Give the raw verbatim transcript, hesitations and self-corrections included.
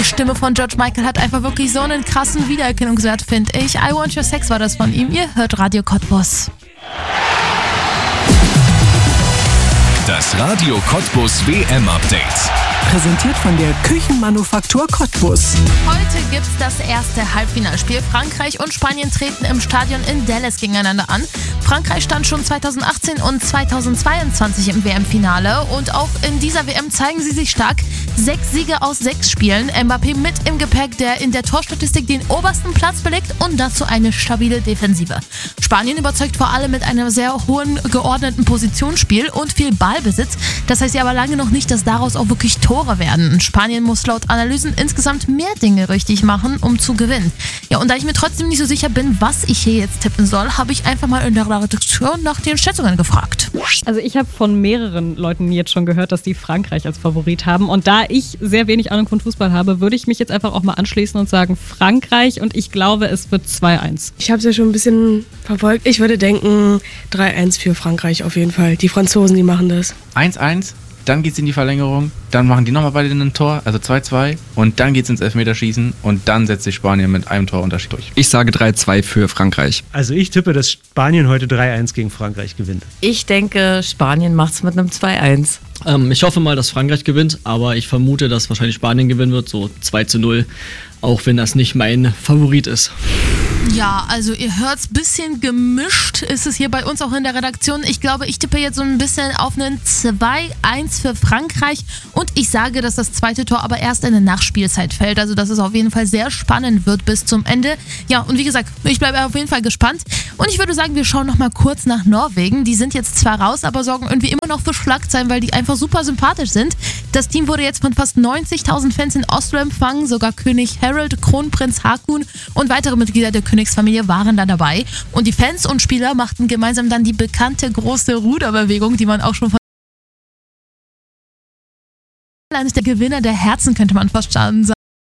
Stimme von George Michael hat einfach wirklich so einen krassen Wiedererkennungswert, finde ich. I Want Your Sex war das von ihm. Ihr hört Radio Cottbus. Das Radio Cottbus W M-Update. Präsentiert von der Küchenmanufaktur Cottbus. Heute gibt's das erste Halbfinalspiel. Frankreich und Spanien treten im Stadion in Dallas gegeneinander an. Frankreich stand schon zweitausendachtzehn und zweitausendzweiundzwanzig im W M-Finale und auch in dieser W M zeigen sie sich stark. Sechs Siege aus sechs Spielen. Mbappé mit im Gepäck, der in der Torstatistik den obersten Platz belegt und dazu eine stabile Defensive. Spanien überzeugt vor allem mit einem sehr hohen geordneten Positionsspiel und viel Ballbesitz. Das heißt ja aber lange noch nicht, dass daraus auch wirklich Tore werden. Spanien muss laut Analysen insgesamt mehr Dinge richtig machen, um zu gewinnen. Ja, und da ich mir trotzdem nicht so sicher bin, was ich hier jetzt tippen soll, habe ich einfach mal in der Redaktion nach den Schätzungen gefragt. Also ich habe von mehreren Leuten jetzt schon gehört, dass die Frankreich als Favorit haben. Und da ich sehr wenig Ahnung von Fußball habe, würde ich mich jetzt einfach auch mal anschließen und sagen Frankreich. Und ich glaube, es wird zwei eins. Ich habe es ja schon ein bisschen verfolgt. Ich würde denken drei eins für Frankreich auf jeden Fall. Die Franzosen, die machen das. eins eins. Dann geht's in die Verlängerung, dann machen die nochmal beide ein Tor, also zwei zwei. Und dann geht's ins Elfmeterschießen und dann setzt sich Spanien mit einem Torunterschied durch. Ich sage drei zwei für Frankreich. Also ich tippe, dass Spanien heute drei eins gegen Frankreich gewinnt. Ich denke, Spanien macht's mit einem zwei eins. Ähm, ich hoffe mal, dass Frankreich gewinnt, aber ich vermute, dass wahrscheinlich Spanien gewinnen wird, so zwei zu null, auch wenn das nicht mein Favorit ist. Ja, also ihr hört's, bisschen gemischt ist es hier bei uns auch in der Redaktion. Ich glaube, ich tippe jetzt so ein bisschen auf einen zwei eins für Frankreich und ich sage, dass das zweite Tor aber erst in der Nachspielzeit fällt. Also dass es auf jeden Fall sehr spannend wird bis zum Ende. Ja, und wie gesagt, ich bleibe auf jeden Fall gespannt. Und ich würde sagen, wir schauen noch mal kurz nach Norwegen. Die sind jetzt zwar raus, aber sorgen irgendwie immer noch für Schlagzeilen, weil die einfach super sympathisch sind. Das Team wurde jetzt von fast neunzigtausend Fans in Oslo empfangen. Sogar König Harald, Kronprinz Haakon und weitere Mitglieder der Königsfamilie waren da dabei. Und die Fans und Spieler machten gemeinsam dann die bekannte große Ruderbewegung, die man auch schon von eines der Gewinner der Herzen, könnte man fast sagen.